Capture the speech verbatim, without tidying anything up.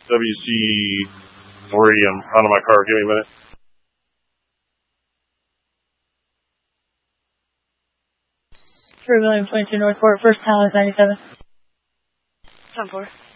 W C three. I'm out of my car. Give me a minute. three William twenty-two Northport, first Talent ninety-seven. ten four.